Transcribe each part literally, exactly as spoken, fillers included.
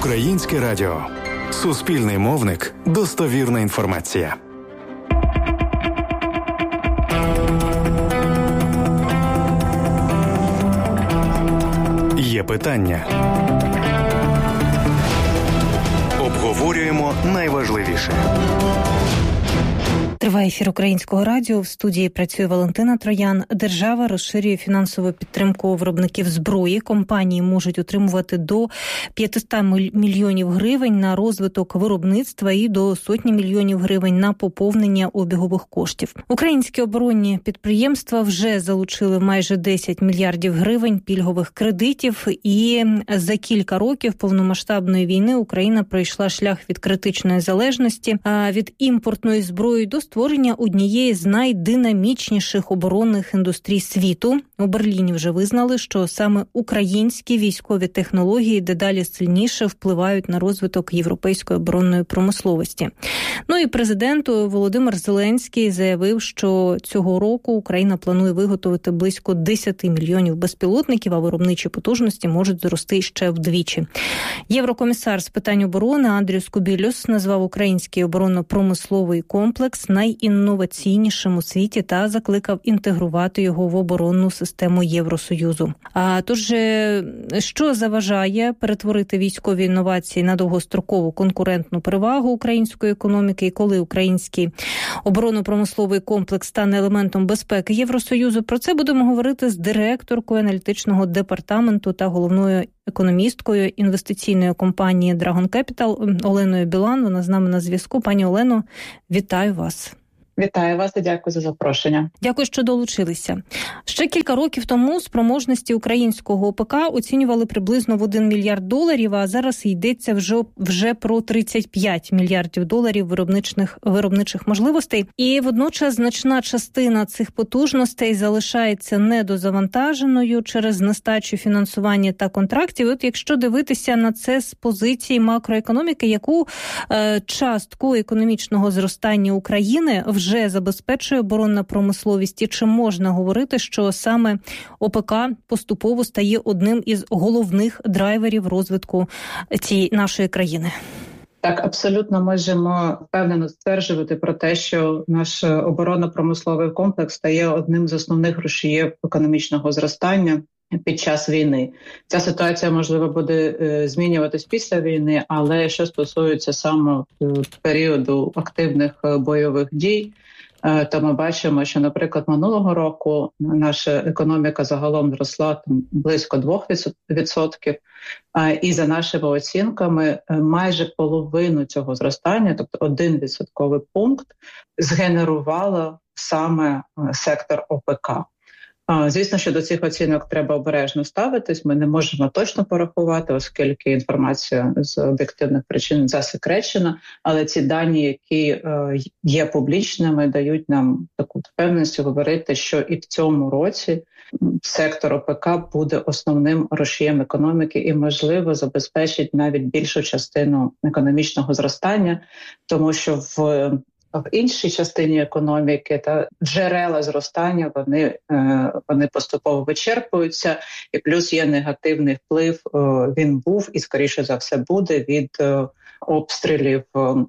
Українське радіо. Суспільний мовник. Достовірна інформація. Є питання. Обговорюємо найважливіше. Триває ефір Українського радіо. В студії працює Валентина Троян. Держава розширює фінансову підтримку виробників зброї. Компанії можуть отримувати до п'ятсот мільйонів гривень на розвиток виробництва і до сотні мільйонів гривень на поповнення обігових коштів. Українські оборонні підприємства вже залучили майже десять мільярдів гривень пільгових кредитів. І за кілька років повномасштабної війни Україна пройшла шлях від критичної залежності, від імпортної зброї до створення однієї з найдинамічніших оборонних індустрій світу. У Берліні вже визнали, що саме українські військові технології дедалі сильніше впливають на розвиток європейської оборонної промисловості. Ну і президент Володимир Зеленський заявив, що цього року Україна планує виготовити близько десять мільйонів безпілотників, а виробничі потужності можуть зрости ще вдвічі. Єврокомісар з питань оборони Андріус Кубілюс назвав український оборонно-промисловий комплекс найінноваційнішим у світі та закликав інтегрувати його в оборонну систему Євросоюзу. А тож, що заважає перетворити військові інновації на довгострокову конкурентну перевагу української економіки, і коли український оборонно-промисловий комплекс стане елементом безпеки Євросоюзу? Про це будемо говорити з директоркою аналітичного департаменту та головною економісткою інвестиційної компанії Dragon Capital Оленою Білан. Вона з нами на зв'язку. Пані Олено, вітаю вас. Вітаю вас і дякую за запрошення. Дякую, що долучилися. Ще кілька років тому спроможності українського ОПК оцінювали приблизно в один мільярд доларів, а зараз йдеться вже, вже про тридцять п'ять мільярдів доларів виробничих, виробничих можливостей. І водночас значна частина цих потужностей залишається недозавантаженою через нестачу фінансування та контрактів. От якщо дивитися на це з позиції макроекономіки, яку е, частку економічного зростання України вже вже забезпечує оборонна промисловість, і чи можна говорити, що саме ОПК поступово стає одним із головних драйверів розвитку цієї нашої країни? Так, абсолютно можемо впевнено стверджувати про те, що наш оборонно-промисловий комплекс стає одним з основних рушіїв економічного зростання під час війни. Ця ситуація, можливо, буде е, змінюватись після війни, але що стосується саме е, періоду активних е, бойових дій, е, то ми бачимо, що, наприклад, минулого року наша економіка загалом зросла там близько двох відсотків, е, і за нашими оцінками е, майже половину цього зростання, тобто один відсотковий пункт, згенерувало саме е, сектор ОПК. Звісно, що до цих оцінок треба обережно ставитись. Ми не можемо точно порахувати, оскільки інформація з об'єктивних причин засекречена. Але ці дані, які е, є публічними, дають нам таку впевненість говорити, що і в цьому році сектор ОПК буде основним рушієм економіки і, можливо, забезпечить навіть більшу частину економічного зростання, тому що в В іншій частині економіки та джерела зростання вони, вони поступово вичерпуються, і плюс є негативний вплив, він був і, скоріше за все, буде від обстрілів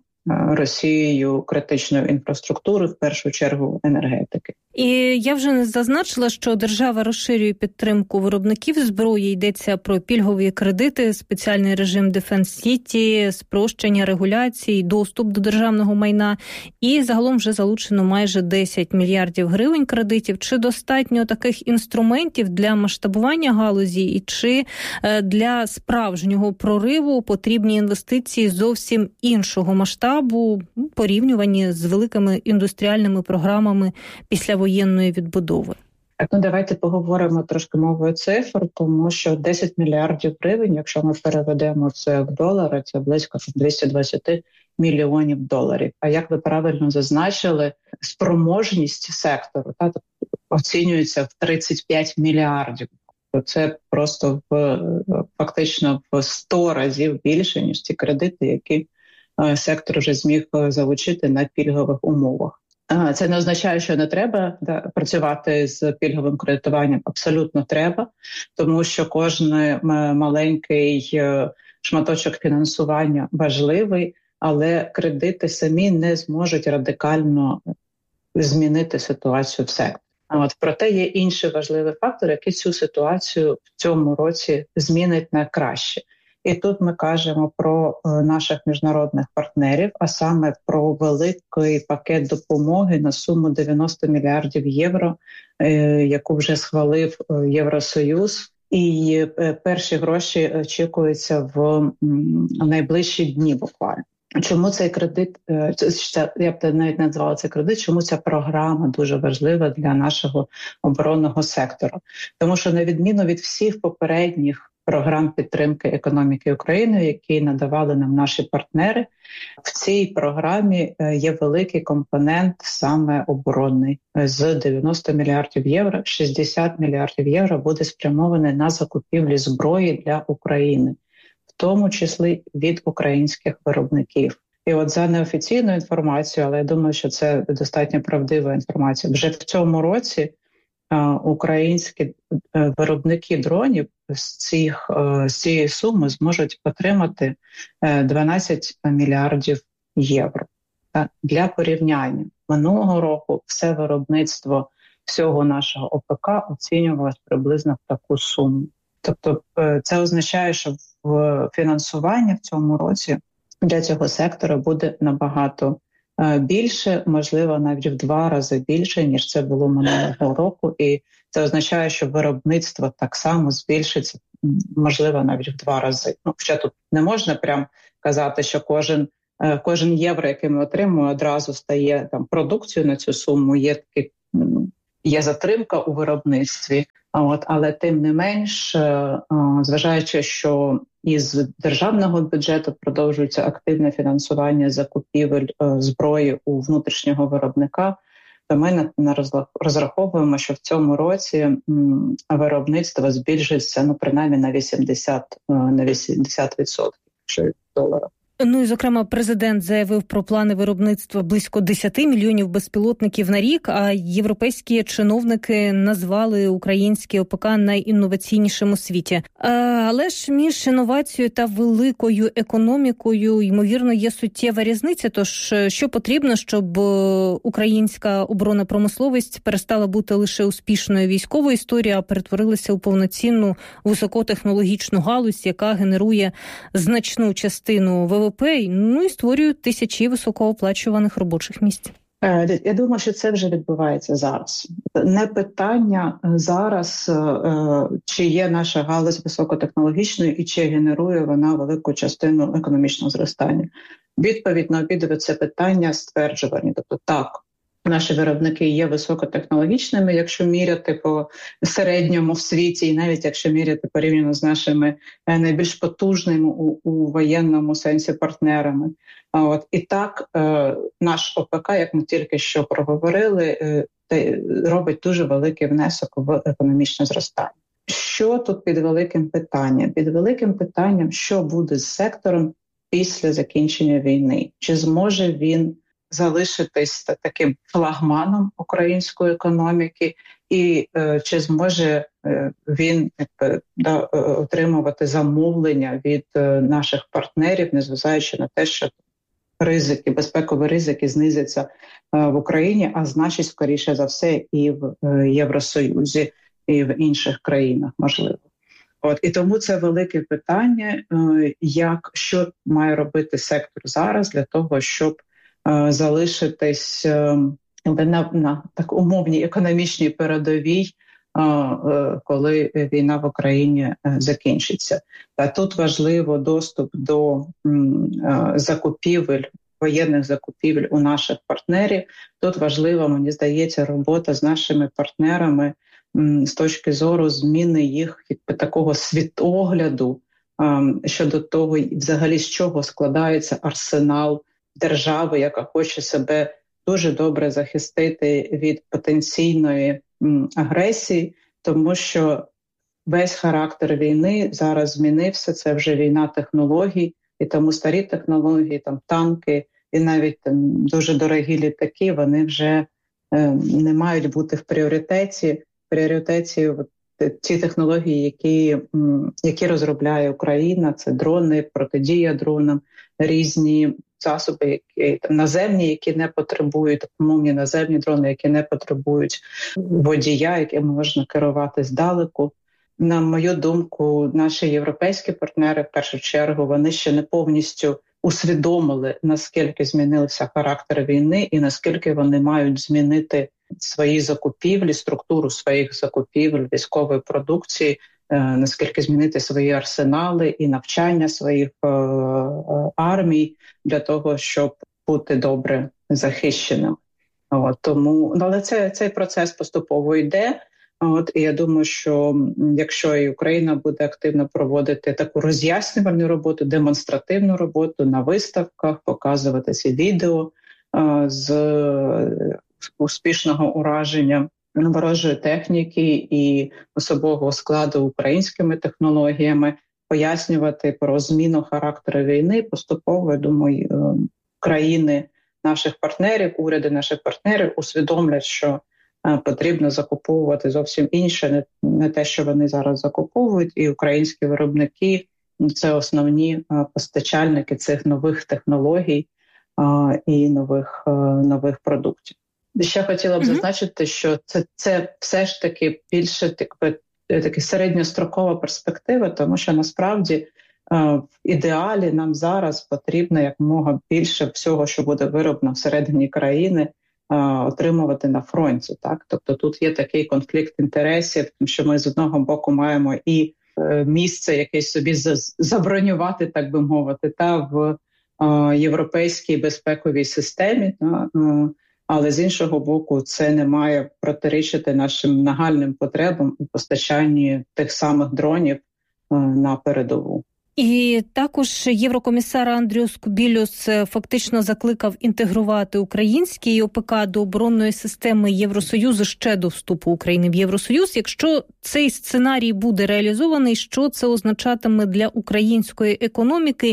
Росією критичної інфраструктури, в першу чергу енергетики. І я вже не зазначила, що держава розширює підтримку виробників зброї. Йдеться про пільгові кредити, спеціальний режим Defense City, спрощення регуляцій, доступ до державного майна. І загалом вже залучено майже десять мільярдів гривень кредитів. Чи достатньо таких інструментів для масштабування галузі? І чи для справжнього прориву потрібні інвестиції зовсім іншого масштабу, порівнювані з великими індустріальними програмами після воєнної відбудови? Так, ну давайте поговоримо трошки мовою цифр, тому що десять мільярдів гривень, якщо ми переведемо це в долари, це близько двісті двадцять мільйонів доларів. А як ви правильно зазначили, спроможність сектору та, оцінюється в тридцять п'ять мільярдів. Це просто в, фактично в сто разів більше, ніж ті кредити, які сектор вже зміг залучити на пільгових умовах. Це не означає, що не треба да, працювати з пільговим кредитуванням. Абсолютно треба, тому що кожен маленький шматочок фінансування важливий, але кредити самі не зможуть радикально змінити ситуацію в секторі. От, проте є інший важливий фактор, який цю ситуацію в цьому році змінить на краще. І тут ми кажемо про е, наших міжнародних партнерів, а саме про великий пакет допомоги на суму дев'яносто мільярдів євро, е, яку вже схвалив е, Євросоюз. І е, перші гроші очікуються в м, найближчі дні буквально. Чому цей кредит, е, це, я б навіть не назвала це кредит, чому ця програма дуже важлива для нашого оборонного сектору? Тому що на відміну від всіх попередніх програм підтримки економіки України, які надавали нам наші партнери, в цій програмі є великий компонент саме оборонний. З дев'яносто мільярдів євро, шістдесят мільярдів євро буде спрямований на закупівлі зброї для України, в тому числі від українських виробників. І от за неофіційною інформацією, але я думаю, що це достатньо правдива інформація, вже в цьому році українські виробники дронів з, цих, з цієї суми зможуть отримати дванадцять мільярдів євро. Для порівняння, минулого року все виробництво всього нашого ОПК оцінювалось приблизно в таку суму. Тобто це означає, що в фінансування в цьому році для цього сектору буде набагато більше, можливо, навіть в два рази більше, ніж це було минулого року. І це означає, що виробництво так само збільшиться, можливо, навіть в два рази. Ну, хоча тут не можна прям казати, що кожен, кожен євро, який ми отримуємо, одразу стає там продукцією на цю суму. Є такі, є затримка у виробництві. От, але тим не менш, зважаючи, що із державного бюджету продовжується активне фінансування закупівель зброї у внутрішнього виробника, то ми розраховуємо, що в цьому році виробництво збільшиться, ну, принаймні на вісімдесят, на вісімдесят відсотків, якщо долара. Ну і, зокрема, президент заявив про плани виробництва близько десять мільйонів безпілотників на рік, а європейські чиновники назвали український ОПК найінноваційнішим у світі. Але ж між інновацією та великою економікою, ймовірно, є суттєва різниця. Тож, що потрібно, щоб українська оборонна промисловість перестала бути лише успішною військовою історією, а перетворилася у повноцінну високотехнологічну галузь, яка генерує значну частину ВВП, ну і створюють тисячі високооплачуваних робочих місць. Я думаю, що це вже відбувається зараз. Не питання зараз, чи є наша галузь високотехнологічною і чи генерує вона велику частину економічного зростання. Відповідь на обидві це питання стверджувані. Тобто так, наші виробники є високотехнологічними, якщо міряти по середньому в світі, і навіть якщо міряти порівняно з нашими найбільш потужними у, у воєнному сенсі партнерами. А от і так е, наш ОПК, як ми тільки що проговорили, е, робить дуже великий внесок в економічне зростання. Що тут під великим питанням? Під великим питанням, що буде з сектором після закінчення війни? Чи зможе він залишитись таким флагманом української економіки, і е, чи зможе е, він е, да, отримувати замовлення від е, наших партнерів, незважаючи на те, що ризики, безпекові ризики знизяться е, в Україні, а значить, скоріше за все, і в е, Євросоюзі, і в інших країнах, можливо. От, і тому це велике питання, е, як, що має робити сектор зараз для того, щоб залишитись на, на так умовній економічній передовій, коли війна в Україні закінчиться. Та тут важливо доступ до закупівель, воєнних закупівель у наших партнерів. Тут важлива, мені здається, робота з нашими партнерами з точки зору зміни їх такого світогляду щодо того, взагалі з чого складається арсенал держави, яка хоче себе дуже добре захистити від потенційної м, агресії, тому що весь характер війни зараз змінився, це вже війна технологій, і тому старі технології, там танки і навіть там дуже дорогі літаки, вони вже е, не мають бути в пріоритеті. В пріоритеті ті технології, які, які розробляє Україна, це дрони, протидія дронам, різні засоби, які там наземні, які не потребують, умовні наземні дрони, які не потребують водія, яким можна керувати здалеку. На мою думку, наші європейські партнери, в першу чергу, вони ще не повністю усвідомили, наскільки змінився характер війни і наскільки вони мають змінити свої закупівлі, структуру своїх закупівель, військової продукції, наскільки змінити свої арсенали і навчання своїх е- е- армій для того, щоб бути добре захищеним. От, тому, але це, цей процес поступово йде. От, і я думаю, що якщо і Україна буде активно проводити таку роз'яснювальну роботу, демонстративну роботу на виставках, показувати ці відео е- з успішного ураження ворожої техніки і особового складу українськими технологіями, пояснювати про зміну характеру війни, поступово, я думаю, країни наших партнерів, уряди наших партнерів усвідомлять, що потрібно закуповувати зовсім інше, не, не те, що вони зараз закуповують, і українські виробники – це основні постачальники цих нових технологій і нових, нових продуктів. Ще хотіла б зазначити, що це, це все ж таки більше так, таки середньострокова перспектива, тому що насправді в ідеалі нам зараз потрібно якомога більше всього, що буде вироблено всередині країни, отримувати на фронті. Так? Тобто тут є такий конфлікт інтересів, тому що ми з одного боку маємо і місце якесь собі забронювати, так би мовити, та в європейській безпековій системі, та, але з іншого боку, це не має протирічити нашим нагальним потребам у постачанні тих самих дронів на передову. І також єврокомісар Андріус Кубілюс фактично закликав інтегрувати український ОПК до оборонної системи Євросоюзу ще до вступу України в Євросоюз. Якщо цей сценарій буде реалізований, що це означатиме для української економіки?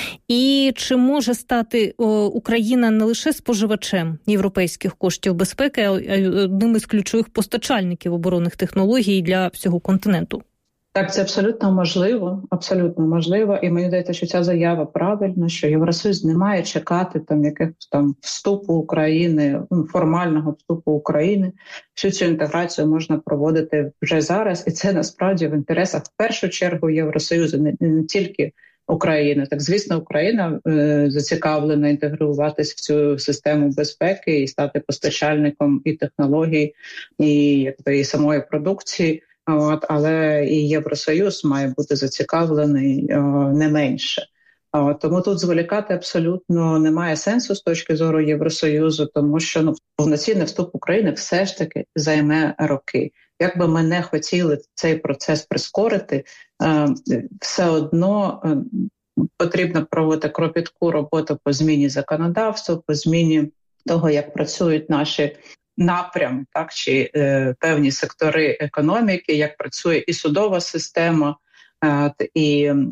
І чи може стати Україна не лише споживачем європейських коштів безпеки, а одним із ключових постачальників оборонних технологій для всього континенту? Так, це абсолютно можливо, абсолютно можливо. І мені здається, що ця заява правильна, що Євросоюз не має чекати там якихось там вступу України, формального вступу України. Всю цю інтеграцію можна проводити вже зараз. І це насправді в інтересах в першу чергу Євросоюзу, не, не тільки України. Так, звісно, Україна е, зацікавлена інтегруватись в цю систему безпеки і стати постачальником і технологій, і, якби, і самої продукції. От, але і Євросоюз має бути зацікавлений о, не менше. О, тому тут зволікати абсолютно немає сенсу з точки зору Євросоюзу, тому що ну, повноцінний вступ України все ж таки займе роки. Як би ми не хотіли цей процес прискорити, е, все одно е, потрібно проводити кропітку роботу по зміні законодавства, по зміні того, як працюють наші напрям, так, чи е, певні сектори економіки, як працює і судова система, е, і е,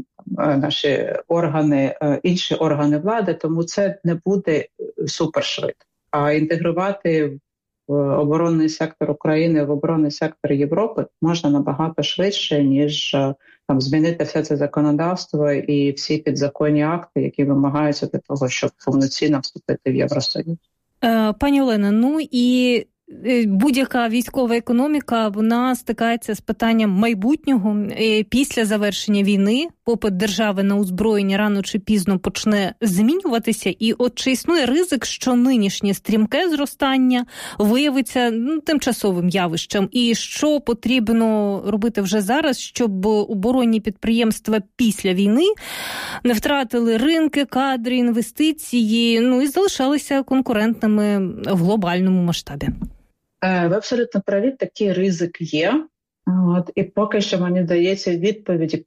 наші органи, е, інші органи влади, тому це не буде супершвидко. А інтегрувати в оборонний сектор України, в оборонний сектор Європи можна набагато швидше, ніж е, там змінити все це законодавство і всі підзаконні акти, які вимагаються для того, щоб повноцінно вступити в Євросоюз. Пані Олена, ну і будь-яка військова економіка, вона стикається з питанням майбутнього. Після завершення війни попит держави на озброєння рано чи пізно почне змінюватися. І от чи існує ризик, що нинішнє стрімке зростання виявиться ну, тимчасовим явищем? І що потрібно робити вже зараз, щоб оборонні підприємства після війни не втратили ринки, кадри, інвестиції, ну і залишалися конкурентними в глобальному масштабі? Ви абсолютно праві, такий ризик є. От, і поки що, мені здається, відповіді,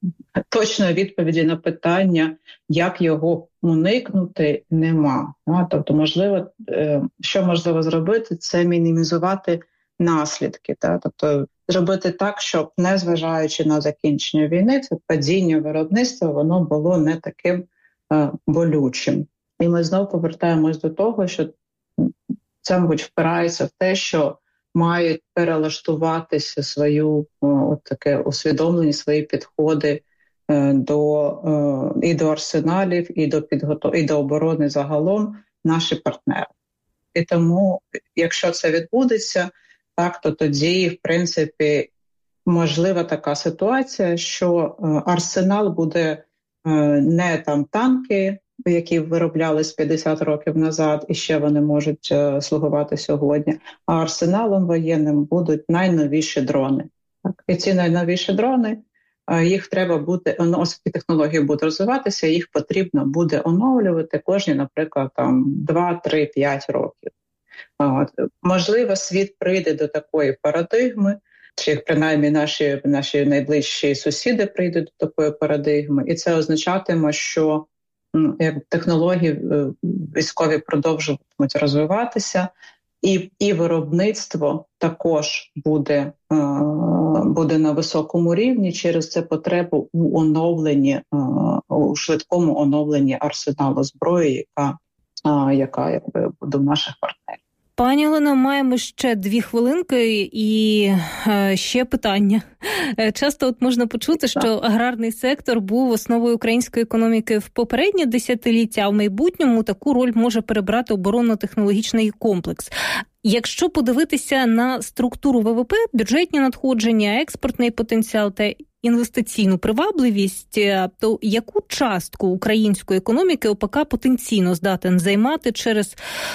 точної відповіді на питання, як його уникнути, нема. Тобто, можливо, що можливо зробити, це мінімізувати наслідки. Тобто, зробити так, щоб, незважаючи на закінчення війни, це падіння виробництва, воно було не таким болючим. І ми знову повертаємось до того, що це, мабуть, впирається в те, що мають перелаштуватися свою от таке усвідомлені свої підходи до і до арсеналів, і до підготов... і до оборони загалом наші партнери. І тому, якщо це відбудеться, так, то тоді, в принципі, можлива така ситуація, що арсенал буде не там танки, які вироблялись п'ятдесят років назад, і ще вони можуть слугувати сьогодні, а арсеналом воєнним будуть найновіші дрони. Так? І ці найновіші дрони, їх треба буде, оскільки технології будуть розвиватися, їх потрібно буде оновлювати кожні, наприклад, там два, три, п'ять років. От. Можливо, світ прийде до такої парадигми, чи принаймні наші, наші найближчі сусіди прийдуть до такої парадигми, і це означатиме, що як технології військові продовжуватимуть розвиватися, і, і виробництво також буде, буде на високому рівні, через це потребу у оновленні, у швидкому оновленні арсеналу зброї, яка, яка якби, буде в наших партнерів. Пані Олено, маємо ще дві хвилинки і е, ще питання. Часто от можна почути, що аграрний сектор був основою української економіки в попереднє десятиліття, а в майбутньому таку роль може перебрати оборонно-технологічний комплекс. Якщо подивитися на структуру ВВП, бюджетні надходження, експортний потенціал та інвестиційну привабливість, то яку частку української економіки ОПК потенційно здатен займати через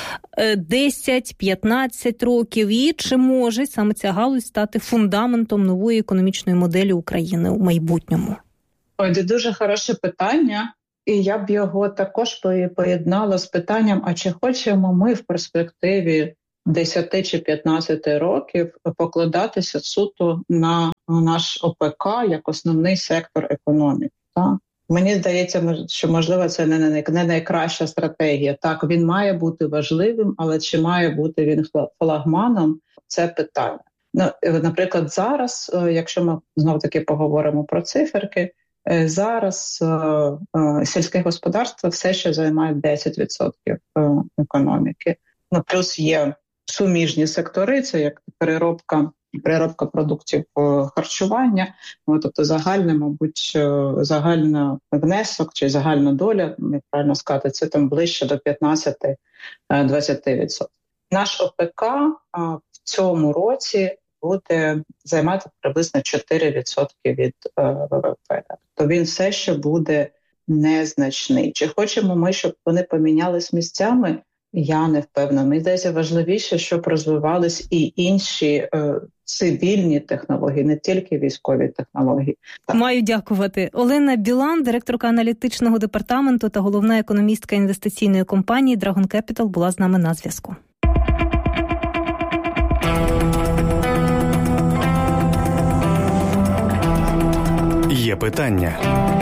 десять-п'ятнадцять років? І чи може саме ця галузь стати фундаментом нової економічної моделі України у майбутньому? Ой, це дуже хороше питання. І я б його також поєднала з питанням, а чи хочемо ми в перспективі десять чи п'ятнадцять років покладатися суто на наш ОПК як основний сектор економіки. Так? Мені здається, що, можливо, це не найкраща стратегія. Так, він має бути важливим, але чи має бути він флагманом – це питання. Ну, наприклад, зараз, якщо ми знову-таки поговоримо про циферки, зараз сільське господарство все ще займає десять відсотків економіки. Ну, плюс є суміжні сектори, це як переробка, переробка продуктів харчування, тобто загальний, мабуть, загальний внесок чи загальна доля, як правильно сказати, це там ближче до п'ятнадцять-двадцять відсотків. Наш ОПК в цьому році буде займати приблизно чотири відсотки від ВВП. Тобто він все ще буде незначний. Чи хочемо ми, щоб вони помінялись місцями? Я не впевнена. Мені здається, важливіше, щоб розвивались і інші е, цивільні технології, не тільки військові технології. Так. Маю дякувати. Олена Білан, директорка аналітичного департаменту та головна економістка інвестиційної компанії Dragon Capital, була з нами на зв'язку. Є питання.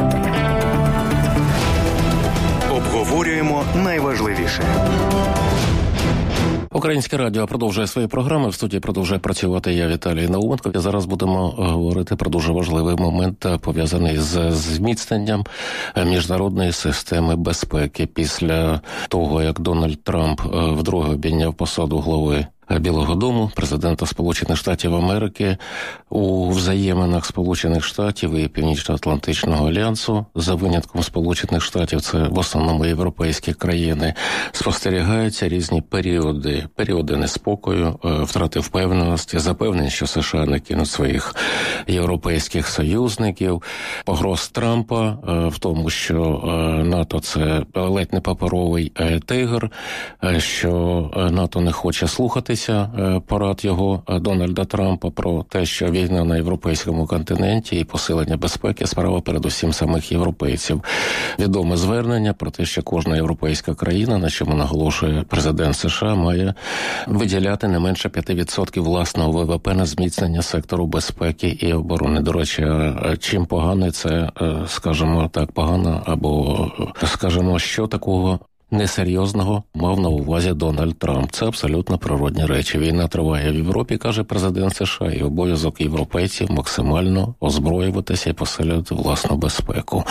Обговорюємо найважливіше. Українське радіо продовжує свої програми. В студії продовжує працювати я, Віталій Науменко. І зараз будемо говорити про дуже важливий момент, пов'язаний з зміцненням міжнародної системи безпеки. Після того, як Дональд Трамп вдруге обійняв посаду глави Білого дому, президента Сполучених Штатів Америки, у взаєминах Сполучених Штатів і Північно-Атлантичного альянсу, за винятком Сполучених Штатів, це в основному європейські країни, спостерігаються різні періоди, періоди неспокою, втрати впевненості, запевнень, що США не кинуть своїх європейських союзників, погроз Трампа в тому, що НАТО – це ледь не паперовий тигр, що НАТО не хоче слухатися порад його Дональда Трампа про те, що війна на європейському континенті і посилення безпеки – справа передусім самих європейців. Відоме звернення про те, що кожна європейська країна, на чому наголошує президент США, має виділяти не менше п'ять відсотків власного ВВП на зміцнення сектору безпеки і оборони. До речі, чим погано це, скажімо так, погано, або, скажімо, що такого несерйозного мав на увазі Дональд Трамп. Це абсолютно природні речі. Війна триває в Європі, каже президент США, і обов'язок європейців максимально озброюватися і посилювати власну безпеку.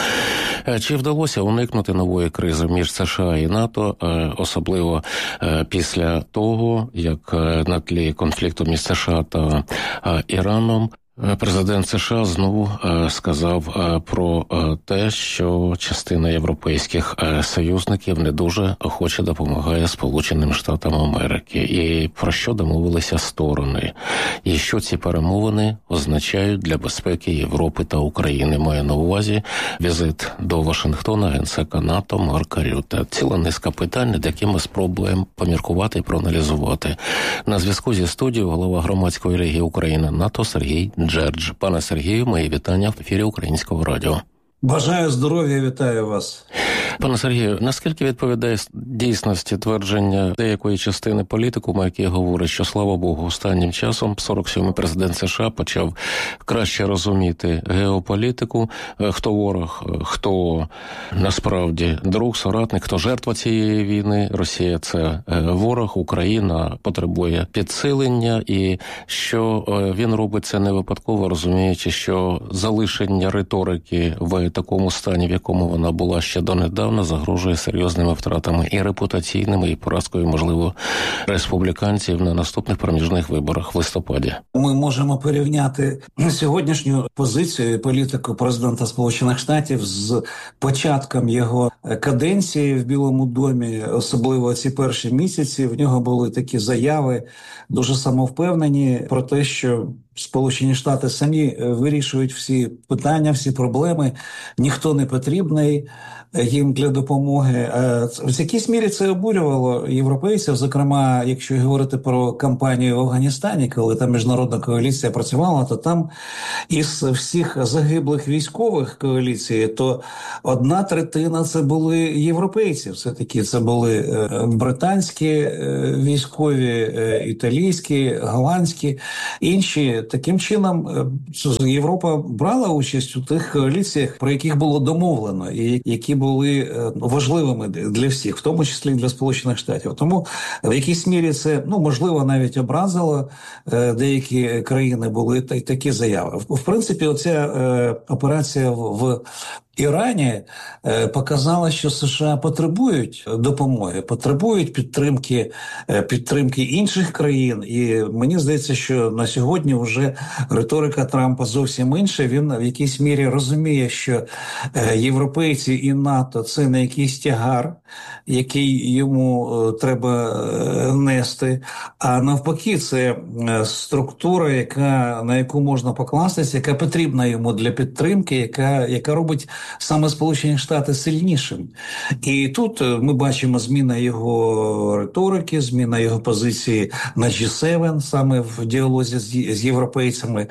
Чи вдалося уникнути нової кризи між США і НАТО, особливо після того, як на тлі конфлікту між США та Іраном президент США знову сказав про те, що частина європейських союзників не дуже охоче допомагає Сполученим Штатам Америки. І про що домовилися сторони? І що ці перемовини означають для безпеки Європи та України? Маю на увазі візит до Вашингтона генсека НАТО Марка Рютте. Ціла низка питань, над якими спробуємо поміркувати і проаналізувати. На зв'язку зі студією голова громадської ліги України НАТО Сергій Джердж. Пане Сергію, мої вітання в ефірі Українського радіо. Бажаю здоров'я, вітаю вас. Пане Сергію, наскільки відповідає дійсності твердження деякої частини політикуму, які говорять, що, слава Богу, останнім часом сорок сьомий президент США почав краще розуміти геополітику, хто ворог, хто насправді друг, соратник, хто жертва цієї війни. Росія – це ворог, Україна потребує підсилення, і що він робить це не випадково, розуміючи, що залишення риторики в такому стані, в якому вона була ще донедавна, загрожує серйозними втратами і репутаційними, і поразкою, можливо, республіканців на наступних проміжних виборах в листопаді. Ми можемо порівняти сьогоднішню позицію і політику президента Сполучених Штатів з початком його каденції в Білому домі, особливо ці перші місяці. В нього були такі заяви, дуже самовпевнені про те, що Сполучені Штати самі вирішують всі питання, всі проблеми, ніхто не потрібний їм для допомоги. В якійсь мірі це обурювало європейців, зокрема, якщо говорити про кампанію в Афганістані, коли там міжнародна коаліція працювала, то там із всіх загиблих військових коаліції, то одна третина це були європейці. Все-таки це були британські військові, італійські, голландські, інші. Таким чином, Європа брала участь у тих коаліціях, про яких було домовлено, і які були важливими для всіх, в тому числі і для Сполучених Штатів. Тому в якійсь мірі це, ну, можливо, навіть образило. Деякі країни були такі заяви. В принципі, оця операція в Ірані показала, що США потребують допомоги, потребують підтримки, підтримки інших країн. І мені здається, що на сьогодні вже риторика Трампа зовсім інша. Він в якійсь мірі розуміє, що європейці і НАТО – це не якийсь тягар, який йому треба нести, а навпаки, це структура, яка, на яку можна покластися, яка потрібна йому для підтримки, яка, яка робить саме Сполучені Штати сильнішим. І тут ми бачимо зміна його риторики, зміна його позиції на джі севен, саме в діалозі з, з європейцями.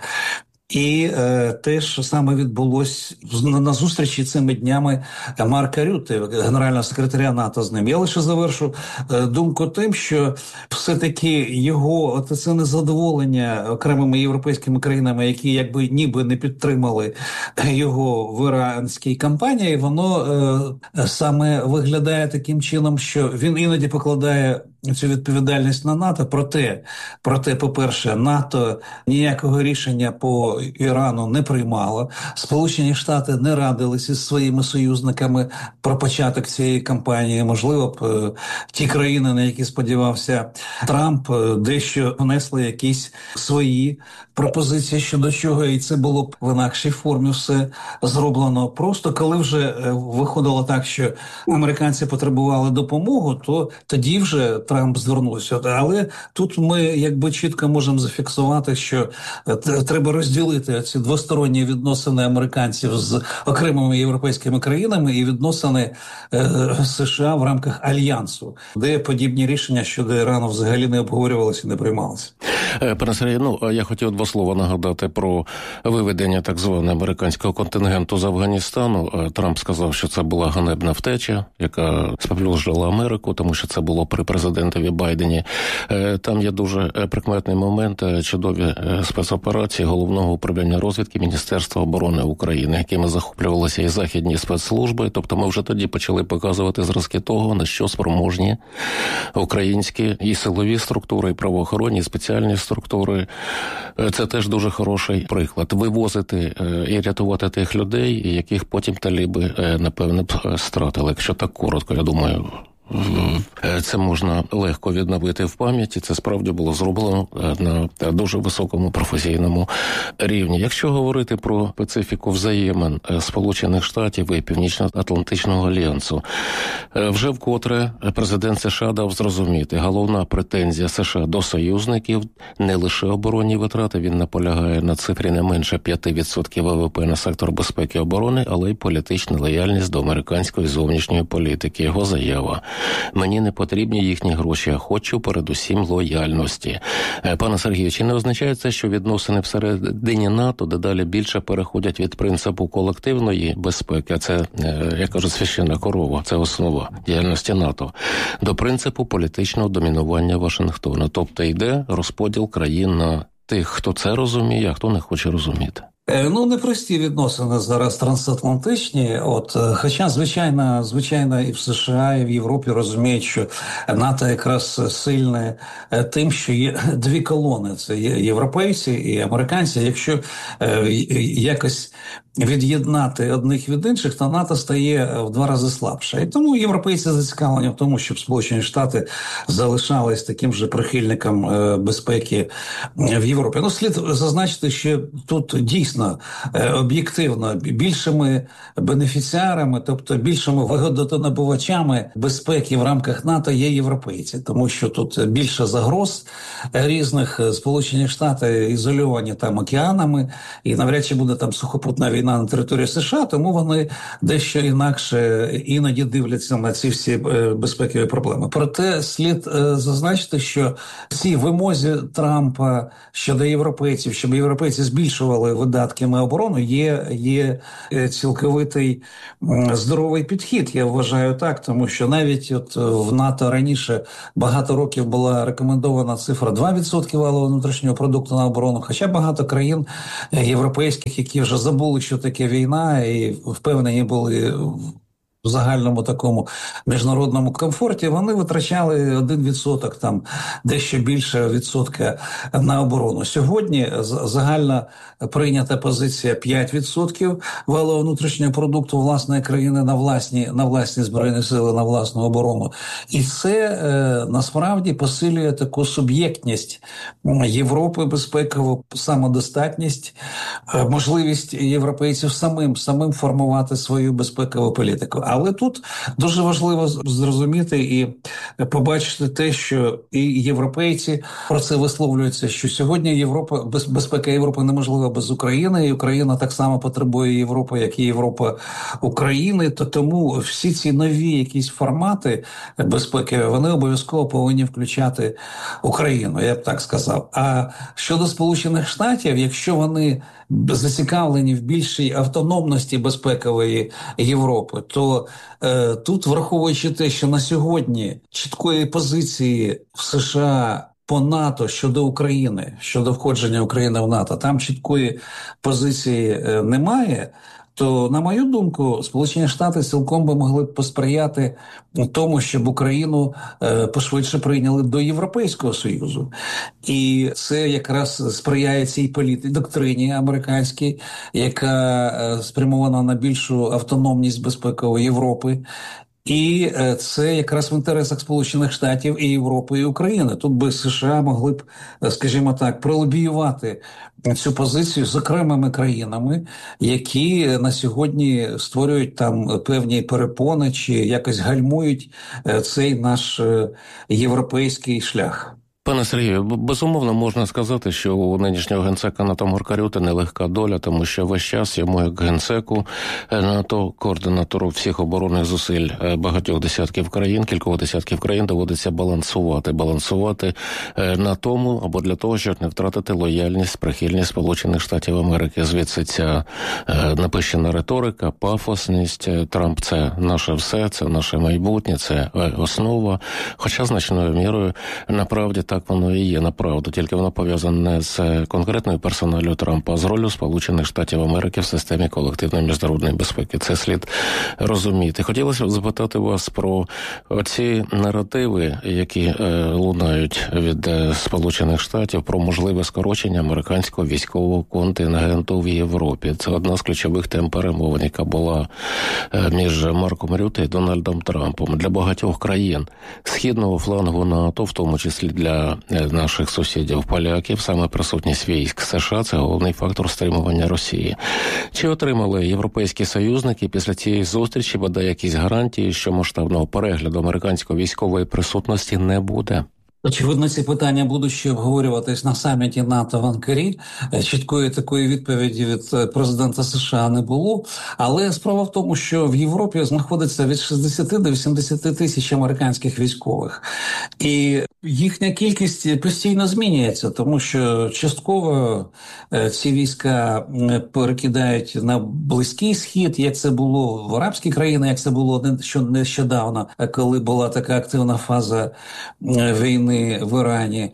І е, те, що саме відбулось на, на зустрічі цими днями Марка Рютте, генерального секретаря НАТО, з ним. Я лише завершу е, думку тим, що все-таки його це незадоволення окремими європейськими країнами, які якби ніби не підтримали його в іранській кампанії, воно е, саме виглядає таким чином, що він іноді покладає цю відповідальність на НАТО. Проте, проте, по-перше, НАТО ніякого рішення по Ірану не приймало. Сполучені Штати не радилися зі своїми союзниками про початок цієї кампанії. Можливо б е, ті країни, на які сподівався Трамп, е, дещо внесли якісь свої пропозиції щодо чого, і це було б в інакшій формі все зроблено. Просто коли вже е, виходило так, що американці потребували допомогу, то тоді вже Трамп звернувся. Але тут ми якби чітко можемо зафіксувати, що треба розділити ці двосторонні відносини американців з окремими європейськими країнами і відносини е, США в рамках Альянсу, де подібні рішення щодо Ірану взагалі не обговорювалися і не приймалися. Пане Сергію, ну, я хотів два слова нагадати про виведення так званого американського контингенту з Афганістану. Трамп сказав, що це була ганебна втеча, яка споплюжила Америку, тому що це було при президентові Байдені. Там є дуже прикметний момент, чудові спецоперації Головного управління розвідки Міністерства оборони України, якими захоплювалися і західні спецслужби. Тобто ми вже тоді почали показувати зразки того, на що спроможні українські і силові структури, і правоохоронні, і спеціальні структури. Це теж дуже хороший приклад. Вивозити і рятувати тих людей, яких потім таліби, напевно, стратили. Якщо так коротко, я думаю, це можна легко відновити в пам'яті. Це справді було зроблено на дуже високому професійному рівні. Якщо говорити про специфіку взаємин Сполучених Штатів і Північно-Атлантичного альянсу, вже вкотре президент США дав зрозуміти, головна претензія США до союзників не лише оборонні витрати, він наполягає на цифрі не менше п'ять відсотків ВВП на сектор безпеки і оборони, але й політична лояльність до американської зовнішньої політики. Його заява: мені не потрібні їхні гроші, а хочу передусім лояльності. Пане Сергію, чи не означає це, що відносини всередині НАТО дедалі більше переходять від принципу колективної безпеки, а це, як кажуть, священна корова, це основа діяльності НАТО, до принципу політичного домінування Вашингтона? Тобто йде розподіл країн на тих, хто це розуміє, а хто не хоче розуміти. Ну, непрості відносини зараз трансатлантичні. От, хоча, звичайно, звичайно, і в США, і в Європі розуміють, що НАТО якраз сильне тим, що є дві колони. Це європейці і американці. Якщо е, якось від'єднати одних від інших, то НАТО стає в два рази слабше. І тому європейці зацікавлені в тому, щоб Сполучені Штати залишались таким же прихильником е, безпеки в Європі. Ну, слід зазначити, що тут дійсно об'єктивно більшими бенефіціарами, тобто більшими вигодонабувачами безпеки в рамках НАТО є європейці, тому що тут більше загроз різних. Сполучені Штати ізольовані там океанами, і навряд чи буде там сухопутна війна на території США, тому вони дещо інакше іноді дивляться на ці всі безпекові проблеми. Проте слід зазначити, що ці вимозі Трампа щодо європейців, щоб європейці збільшували видатки на оборону, є, є цілковитий здоровий підхід, я вважаю так, тому що навіть от в НАТО раніше багато років була рекомендована цифра два відсотки валового внутрішнього продукту на оборону, хоча багато країн європейських, які вже забули, що таке війна, і впевнені були в загальному такому міжнародному комфорті, вони витрачали один відсоток, там дещо більше відсотка на оборону. Сьогодні загальна прийнята позиція п'ять відсотків валового внутрішнього продукту власної країни на власні, на власні збройні сили, на власну оборону. І це е, насправді посилює таку суб'єктність Європи, безпекову самодостатність, е, можливість європейців самим, самим формувати свою безпекову політику. Але тут дуже важливо зрозуміти і побачити те, що і європейці про це висловлюються, що сьогодні Європа, безпека Європи неможлива без України, і Україна так само потребує Європи, як і Європа України. То тому всі ці нові якісь формати безпеки, вони обов'язково повинні включати Україну, я б так сказав. А щодо Сполучених Штатів, якщо вони зацікавлені в більшій автономності безпекової Європи, то е, тут, враховуючи те, що на сьогодні чіткої позиції в США по НАТО щодо України, щодо входження України в НАТО, там чіткої позиції е, немає, то, на мою думку, Сполучені Штати цілком би могли б посприяти тому, щоб Україну е, пошвидше прийняли до Європейського Союзу. І це якраз сприяє цій політиці, доктрині американській, яка е, спрямована на більшу автономність безпекової Європи. І це якраз в інтересах Сполучених Штатів і Європи, і України. Тут би США могли б, скажімо так, пролобіювати цю позицію з окремими країнами, які на сьогодні створюють там певні перепони чи якось гальмують цей наш європейський шлях. Пане Сергію, безумовно, можна сказати, що у нинішнього генсека НАТО Марка нелегка доля, тому що весь час йому, як генсеку НАТО, координатору всіх оборонних зусиль багатьох десятків країн, кількох десятків країн, доводиться балансувати. Балансувати на тому, або для того, щоб не втратити лояльність, прихильність Сполучених Штатів Америки. Звідси ця напищена риторика, пафосність. Трамп – це наше все, це наше майбутнє, це основа. Хоча значною мірою, направді, так воно і є, направду. Тільки воно пов'язане не з конкретною персоналію Трампа, а з ролью Сполучених Штатів Америки в системі колективної міжнародної безпеки. Це слід розуміти. Хотілося б запитати вас про ці наративи, які е, лунають від е, Сполучених Штатів про можливе скорочення американського військового контингенту в Європі. Це одна з ключових тем перемовин, яка була е, між Марком Рюте і Дональдом Трампом. Для багатьох країн східного флангу НАТО, в тому числі для наших сусідів поляків, саме присутність військ США – це головний фактор стримування Росії. Чи отримали європейські союзники після цієї зустрічі бодай якісь гарантії, що масштабного перегляду американської військової присутності не буде? Очевидно, ці питання будуть ще обговорюватись на саміті НАТО в Анкарі. Чіткої такої відповіді від президента США не було. Але справа в тому, що в Європі знаходиться від шістдесят до вісімдесят тисяч американських військових. І їхня кількість постійно змінюється, тому що частково ці війська перекидають на Близький Схід, як це було в арабські країни, як це було нещодавно, коли була така активна фаза війни в Ірані.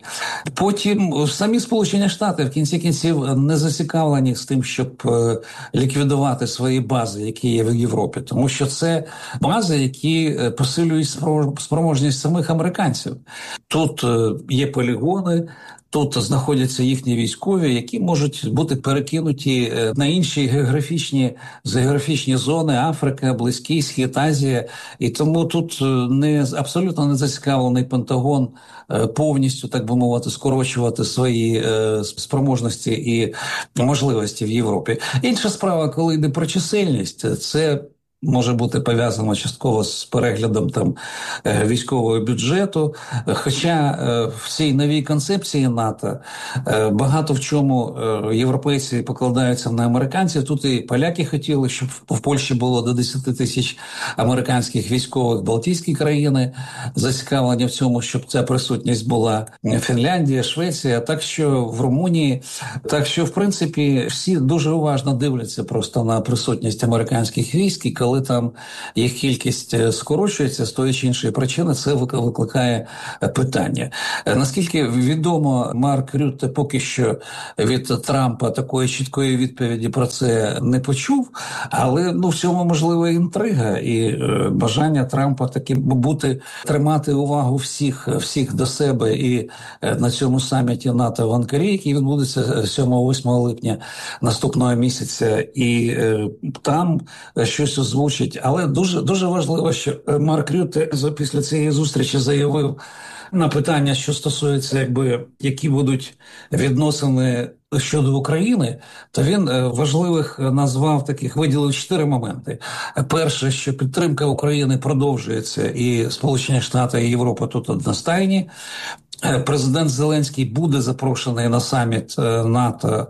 Потім самі Сполучені Штати в кінці кінців не зацікавлені з тим, щоб ліквідувати свої бази, які є в Європі. Тому що це бази, які посилюють спроможність самих американців. Тут є полігони, тут знаходяться їхні військові, які можуть бути перекинуті на інші географічні, географічні зони – Африка, Близький Схід, Азія. І тому тут не, абсолютно не зацікавлений Пентагон повністю, так би мовити, скорочувати свої спроможності і можливості в Європі. Інша справа, коли йде про чисельність, це може бути пов'язано частково з переглядом там військового бюджету. Хоча в цій новій концепції НАТО багато в чому європейці покладаються на американців. Тут і поляки хотіли, щоб в Польщі було до десять тисяч американських військових, Балтійські країни зацікавлені в цьому, щоб ця присутність була, Фінляндія, Швеція, так що в Румунії. Так що, в принципі, всі дуже уважно дивляться просто на присутність американських військ, і коли там їх кількість скорочується з тої чи іншої причини, це викликає питання. Наскільки відомо, Марк Рютте поки що від Трампа такої чіткої відповіді про це не почув, але ну, в цьому можлива інтрига і бажання Трампа таки бути, тримати увагу всіх, всіх до себе і на цьому саміті НАТО в Анкарі, який відбудеться сьомого-восьмого липня наступного місяця, і е, там щось озвучить. Але дуже, дуже важливо, що Марк Рютте після цієї зустрічі заявив на питання, що стосується, якби, які будуть відносини щодо України, то він важливих назвав таких, виділив чотири моменти. Перше, що підтримка України продовжується, і Сполучені Штати і Європа тут одностайні. Президент Зеленський буде запрошений на саміт НАТО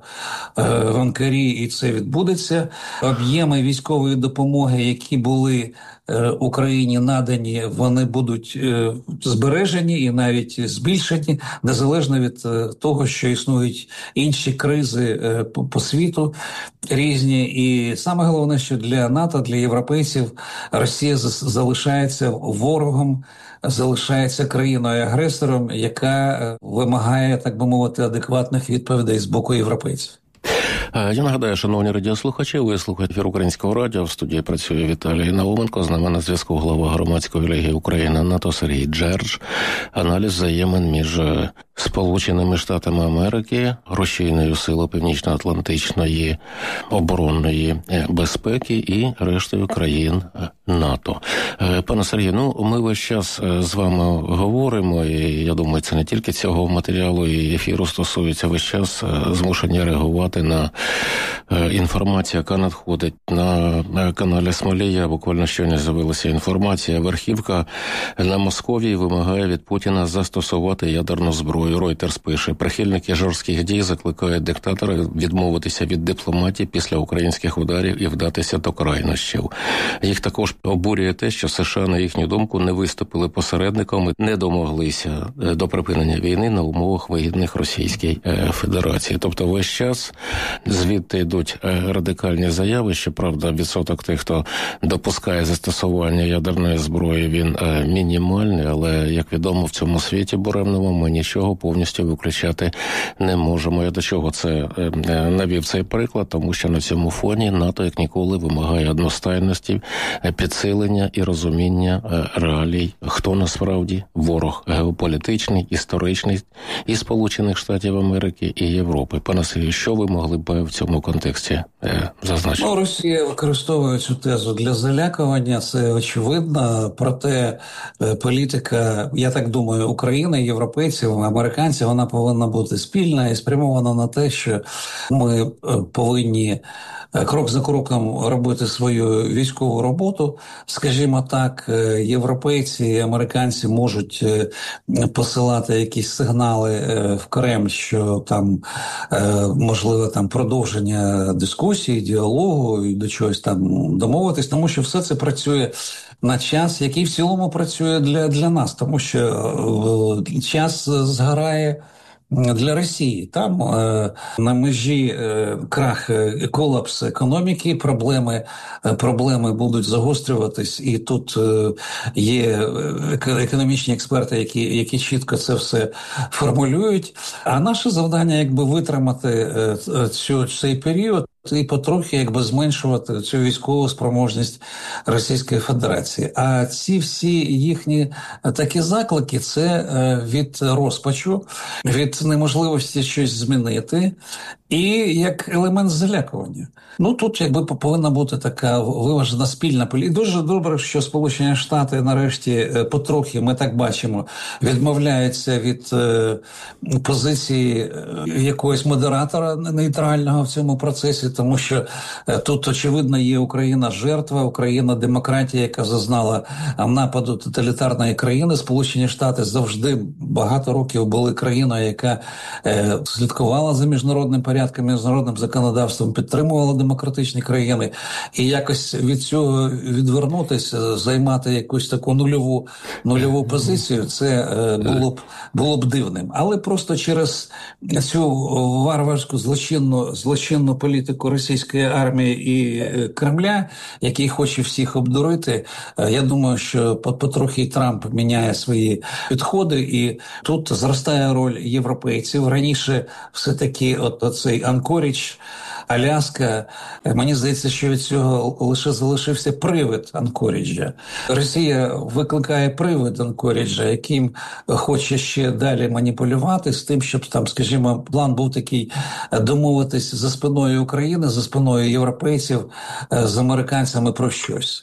в Анкарі, і це відбудеться. Об'єми військової допомоги, які були Україні надані, вони будуть збережені і навіть збільшені, незалежно від того, що існують інші кризи по світу різні. І саме головне, що для НАТО, для європейців Росія залишається ворогом, залишається країною-агресором, яка вимагає, так би мовити, адекватних відповідей з боку європейців. Я нагадаю, шановні радіослухачі, ви слухаєте ефір Українського радіо. В студії працює Віталій Науменко. З нами на зв'язку голова громадської ліги України НАТО Сергій Джердж. Аналіз взаємин між Сполученими Штатами Америки, рушійною силою Північно-Атлантичної оборонної безпеки і рештою країн НАТО. Пане Сергію, ну ми весь час з вами говоримо, і я думаю, це не тільки цього матеріалу і ефіру стосується, весь час змушені реагувати на інформацію, яка надходить на каналі Смолія. Буквально щойно з'явилася інформація. Верхівка на Московії вимагає від Путіна застосувати ядерну зброю мовою Reuters пише: прихильники жорстких дій закликають диктатора відмовитися від дипломатії після українських ударів і вдатися до крайнощів. Їх також обурює те, що США, на їхню думку, не виступили посередниками, не домоглися до припинення війни на умовах вигідних Російській Федерації. Тобто весь час звідти йдуть радикальні заяви. Щоправда, відсоток тих, хто допускає застосування ядерної зброї, він мінімальний, але, як відомо, в цьому світі буремному ми нічого повністю виключати не можемо. Я до чого це навів цей приклад? Тому що на цьому фоні НАТО, як ніколи, вимагає одностайності, підсилення і розуміння реалій, хто насправді ворог геополітичний, історичний і Сполучених Штатів Америки, і Європи. Пане Сергію, що ви могли б в цьому контексті зазначити? Ну, Росія використовує цю тезу для залякування, це очевидно, проте політика, я так думаю, України, європейців, американців, вона повинна бути спільна і спрямована на те, що ми повинні крок за кроком робити свою військову роботу. Скажімо так, європейці і американці можуть посилати якісь сигнали в Кремль, що там можливо там продовження дискусії, діалогу і до чогось там домовитись, тому що все це працює на час, який в цілому працює для, для нас, тому що час згорає для Росії. Там е, на межі е, крах, е, колапс економіки, проблеми, е, проблеми будуть загострюватись, і тут е, є економічні експерти, які, які чітко це все формулюють. А наше завдання, якби витримати е, цю, цей період і потрохи якби зменшувати цю військову спроможність Російської Федерації. А ці всі їхні такі заклики – це від розпачу, від неможливості щось змінити і як елемент залякування. Ну, тут якби повинна бути така виважена спільна політика. Дуже добре, що Сполучені Штати нарешті потрохи, ми так бачимо, відмовляються від е, позиції якогось модератора нейтрального в цьому процесі, тому що е, тут, очевидно, є Україна жертва, Україна демократія, яка зазнала нападу тоталітарної країни. Сполучені Штати завжди багато років були країною, яка е, слідкувала за міжнародним порядком, міжнародним законодавством, підтримувала демократичні країни, і якось від цього відвернутися, займати якусь таку нульову нульову позицію, це е, було б було б дивним. Але просто через цю варварську злочинну злочинну політику російської армії і е, Кремля, який хоче всіх обдурити, е, я думаю, що потрохи Трамп міняє свої підходи, і тут зростає роль європейців. Раніше все-таки от оцей Анкорідж, Аляска, мені здається, що від цього лише залишився привид Анкоріджа. Росія викликає привид Анкоріджа, яким хоче ще далі маніпулювати з тим, щоб там, скажімо, план був такий домовитись за спиною України, за спиною європейців, з американцями про щось.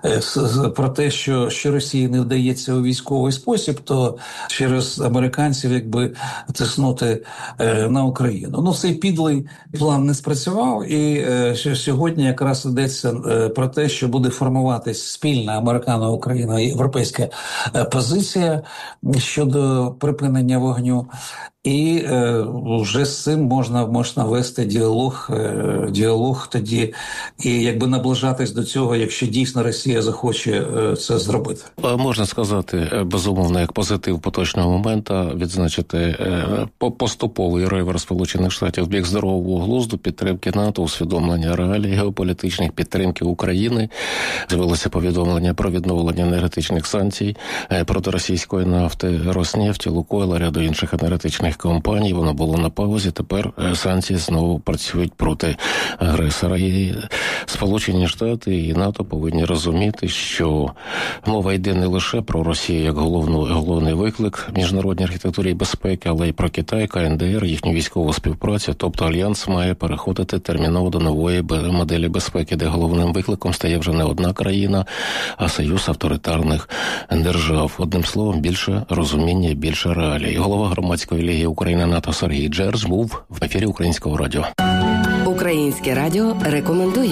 Про те, що, що Росії не вдається у військовий спосіб, то через американців якби тиснути на Україну. Ну, цей підлий план не спрацював. І е, сьогодні якраз йдеться е, про те, що буде формуватись спільна американо-україна європейська е, позиція щодо припинення вогню. І е, вже з цим можна, можна вести діалог, е, діалог тоді і якби наближатись до цього, якщо дійсно Росія захоче е, це зробити. Можна сказати, безумовно, як позитив поточного моменту, відзначити е, поступовий реверс Сполучених Штатів в бік здорового глузду, підтримки НАТО, усвідомлення реалій геополітичних, підтримки України. З'явилося повідомлення про відновлення енергетичних санкцій е, проти російської нафти, Роснефті, Лукойла, ряду інших енергетичних компаній. Воно було на паузі, тепер санкції знову працюють проти агресора. І Сполучені Штати і НАТО повинні розуміти, що мова йде не лише про Росію як головну, головний виклик міжнародній архітектурі і безпеки, але й про Китай, КНДР, їхню військову співпрацю. Тобто Альянс має переходити терміново до нової моделі безпеки, де головним викликом стає вже не одна країна, а союз авторитарних держав. Одним словом, більше розуміння і більше реалій. Голова громадської ліги Україна-НАТО Сергій Джерч був в ефірі Українського радіо. Українське радіо рекомендує.